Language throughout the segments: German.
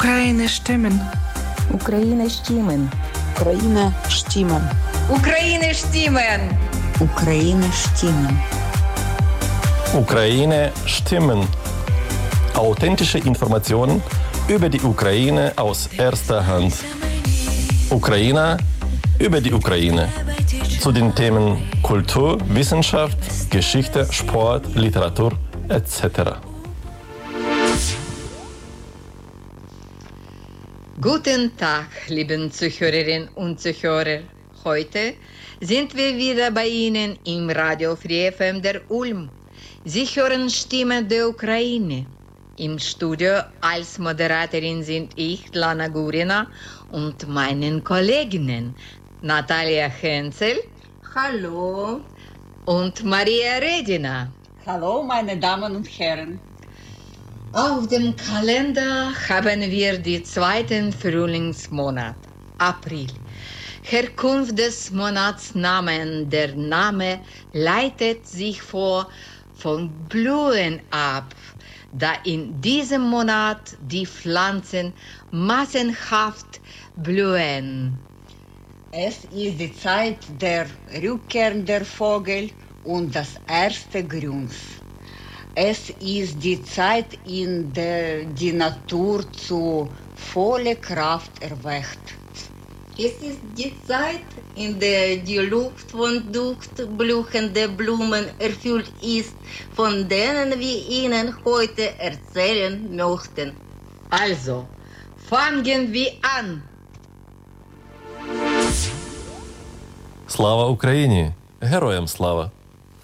Ukraine Stimmen. Ukraine Stimmen. Ukraine Stimmen. Ukraine Stimmen. Ukraine Stimmen. Ukraine Stimmen. Authentische Informationen über die Ukraine aus erster Hand. Ukrainer über die Ukraine. Zu den Themen Kultur, Wissenschaft, Geschichte, Sport, Literatur etc. Guten Tag, lieben Zuhörerinnen und Zuhörer. Heute sind wir wieder bei Ihnen im Radio Free FM der Ulm. Sie hören Stimme der Ukraine. Im Studio als Moderatorin sind ich, Lana Gurina, und meinen Kolleginnen Natalia Henzel. Hallo. Und Maria Redina. Hallo, meine Damen und Herren. Auf dem Kalender haben wir den zweiten Frühlingsmonat, April. Herkunft des Monatsnamen. Der Name leitet sich von Blühen ab, da in diesem Monat die Pflanzen massenhaft blühen. Es ist die Zeit der Rückkehr der Vögel und das erste Grüns. Es ist die Zeit, in der die Natur zu voller Kraft erwacht. Es ist die Zeit, in der die Luft von duftblühenden Blumen erfüllt ist, von denen wir Ihnen heute erzählen möchten. Also, fangen wir an. Слава Україні! Героям слава!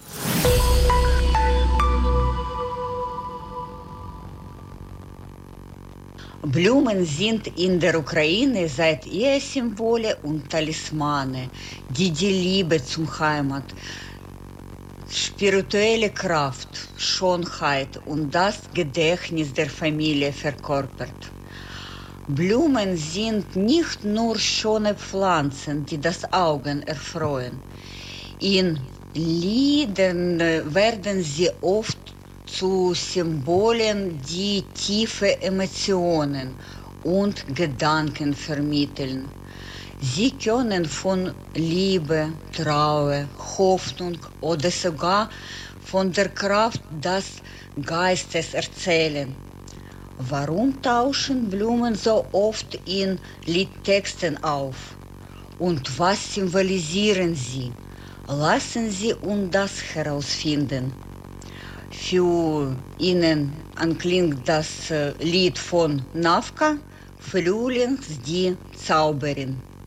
Blumen sind in der Ukraine seit jeher Symbole und Talismane, die die Liebe zum Heimat, spirituelle Kraft, Schönheit und das Gedächtnis der Familie verkörpert. Blumen sind nicht nur schöne Pflanzen, die das Auge erfreuen. In Liedern werden sie oft zu Symbolen, die tiefe Emotionen und Gedanken vermitteln. Sie können von Liebe, Trauer, Hoffnung oder sogar von der Kraft des Geistes erzählen. Warum tauchen Blumen so oft in Liedtexten auf? Und was symbolisieren sie? Lassen Sie uns das herausfinden. Für Ihnen anklingt das Lied von Navka, Frühlings die Zauberin.